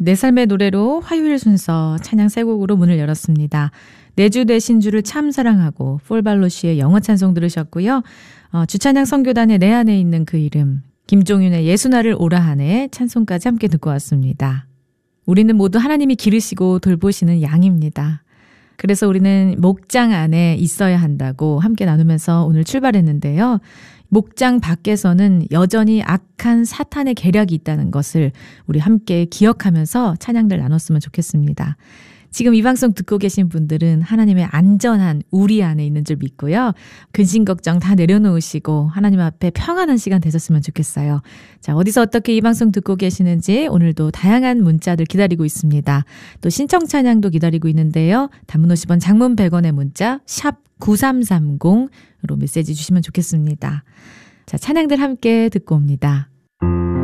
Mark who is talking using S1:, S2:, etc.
S1: 내 삶의 노래로 화요일 순서 찬양 세 곡으로 문을 열었습니다. 내 주 되신 주를 참 사랑하고 폴발로시의 영어 찬송 들으셨고요. 주찬양 선교단의 내 안에 있는 그 이름, 김종윤의 예수나를 오라 하네 찬송까지 함께 듣고 왔습니다. 우리는 모두 하나님이 기르시고 돌보시는 양입니다. 그래서 우리는 목장 안에 있어야 한다고 함께 나누면서 오늘 출발했는데요. 목장 밖에서는 여전히 악한 사탄의 계략이 있다는 것을 우리 함께 기억하면서 찬양들 나눴으면 좋겠습니다. 지금 이 방송 듣고 계신 분들은 하나님의 안전한 우리 안에 있는 줄 믿고요. 근심 걱정 다 내려놓으시고 하나님 앞에 평안한 시간 되셨으면 좋겠어요. 자, 어디서 어떻게 이 방송 듣고 계시는지 오늘도 다양한 문자들 기다리고 있습니다. 또 신청 찬양도 기다리고 있는데요. 단문 50원, 장문 100원의 문자 샵 9330으로 메시지 주시면 좋겠습니다. 자, 찬양들 함께 듣고 옵니다.